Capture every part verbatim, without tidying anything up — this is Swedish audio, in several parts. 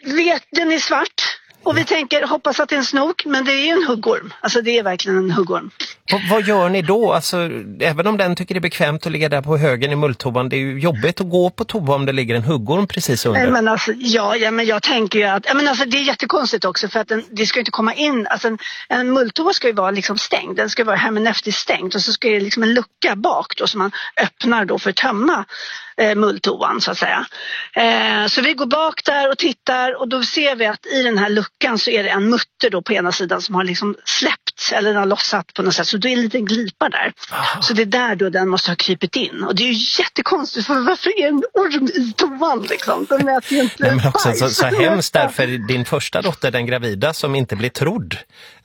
vet, den är svart. Och vi tänker, hoppas att det är en snok, men det är en huggorm. Alltså det är verkligen en huggorm. Och vad gör ni då? Alltså, även om den tycker det är bekvämt att ligga där på högen i mulltoan, det är ju jobbigt att gå på toa om det ligger en huggorm precis under. Men alltså, ja, ja, men jag tänker ju att, ja, men alltså, det är jättekonstigt också för att den, det ska inte komma in, alltså en, en mulltoa ska ju vara liksom stängd, den ska vara hermeneutiskt stängd och så ska det liksom en lucka bak då som man öppnar då för att tömma eh, mulltoan så att säga. Eh, så vi går bak där och tittar och då ser vi att i den här luckan så är det en mutter då på ena sidan som har liksom släppt eller den har lossat på något sätt, så det är en liten glipa där. Oh. Så det är där då den måste ha krypit in och det är ju jättekonstigt för varför är en orm i toan liksom? Den äter ju inte. Nej, men också så, så hemskt där för din första dotter, den gravida, som inte blir trodd.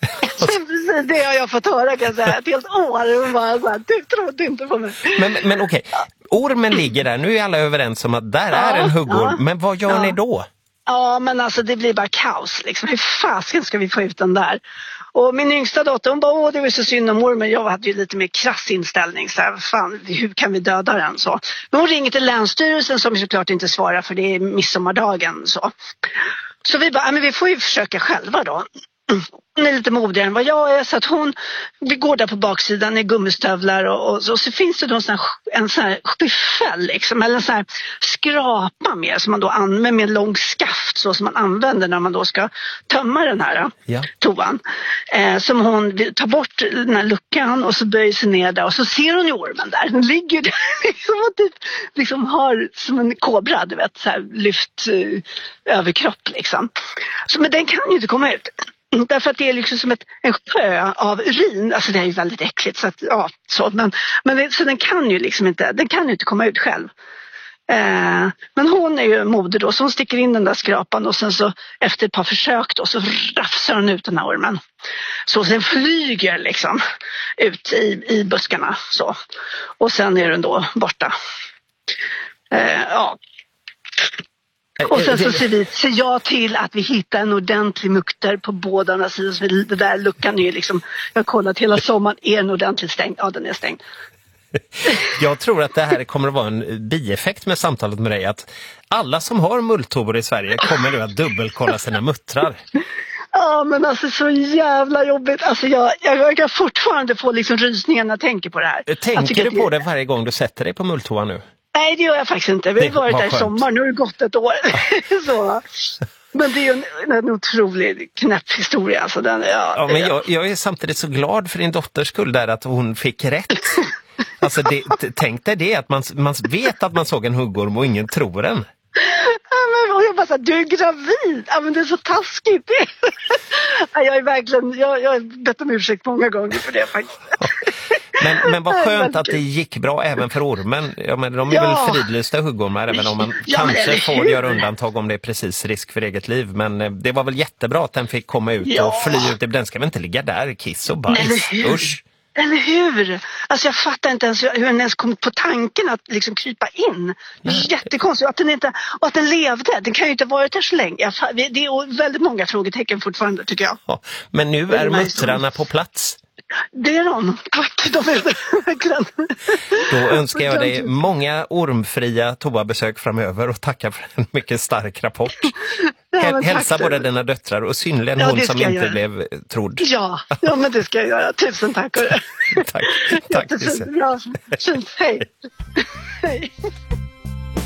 Det har jag fått höra kan jag säga, ett helt år och bara så här, du trodde inte på mig. Men, men okej, ormen ligger där, nu är alla överens om att där ja, är en huggorm, ja, men vad gör ja. ni då? Ja, men alltså det blir bara kaos liksom. Hur fasken ska vi få ut den där? Och min yngsta dotter, hon bara, åh det var så synd om ormen. Jag hade ju lite mer krass inställning. Så här, fan, hur kan vi döda den? Så. Men hon ringer till Länsstyrelsen som såklart inte svarar för det är midsommardagen. Så, så vi bara, men vi får ju försöka själva då. Hon är lite modigare än vad jag är så att hon, vi går där på baksidan i gummistövlar och, och, och så finns det då en sån här, en sån här skyffel liksom, eller en sån här skrapa med som man då använder med en lång skaft så som man använder när man då ska tömma den här ja. toan. Eh, som hon tar bort den här luckan och så böjer sig ner där och så ser hon ju ormen där. Den ligger där liksom, och typ, liksom har som en kobra, du vet, så här, lyft eh, överkropp liksom. Så, men den kan ju inte komma ut. Därför att det är liksom som ett, en sjö av urin. Alltså det är ju väldigt äckligt. Så att, ja, så. Men, men det, så den kan ju liksom inte, den kan ju inte komma ut själv. Eh, men hon är ju moder då. Så hon sticker in den där skrapan. Och sen så efter ett par försök då så rafsar hon ut den här ormen. Så den flyger liksom ut i, i buskarna. Så. Och sen är den då borta. Eh, ja. Och sen så ser, vi, ser jag till att vi hittar en ordentlig mukter på båda sidor. Så det där luckan är ju liksom, jag har kollat hela sommaren, är den ordentligt stängd? Ja, den är stängd. Jag tror att det här kommer att vara en bieffekt med samtalet med dig. Att alla som har mulltoor i Sverige kommer nu att dubbelkolla sina muttrar. Ja, men alltså så jävla jobbigt. Alltså jag, jag kan fortfarande få liksom rysningar när jag tänker på det här. Tänker du på det varje gång du sätter dig på mulltoa nu? Nej, det gör jag faktiskt inte. Vi har varit där i sommar, nu har det gått ett år. så. Men det är ju en, en otrolig knäpp historia. Alltså den, ja, ja, men jag, jag är samtidigt så glad för din dotters skull där att hon fick rätt. Alltså det, tänk dig det, att man, man vet att man såg en huggorm och ingen tror den. Ja, men, och jag bara så här, du är gravid. Ja, men det är så taskigt. ja, jag är verkligen, jag, jag har bett om ursäkt många gånger för det faktiskt. Men, men vad skönt att det gick bra även för ormen. Ja, men de är ja. väl fridlysta huggormar även om man ja, kanske får göra undantag om det är precis risk för eget liv. Men det var väl jättebra att den fick komma ut ja. och fly ut. Den ska väl inte ligga där, kiss och bajs. Usch. Eller hur? Alltså jag fattar inte ens hur den ens kom på tanken att liksom krypa in. Jättekonstigt. Att den inte, och att den levde. Den kan ju inte ha varit där så länge. Jag, det är väldigt många frågetecken fortfarande tycker jag. Ja, men nu är muttrarna på plats. Det är de. Tack, de är verkligen. Då önskar jag dig många ormfria toabesök framöver och tackar för en mycket stark rapport. Ja, hälsa både dina döttrar och synligen ja, hon som inte göra. blev trodd. Ja, ja, men det ska jag göra. Tusen tack. tack. Tack. Jättefint. Bra. Fint. Hej. Hej.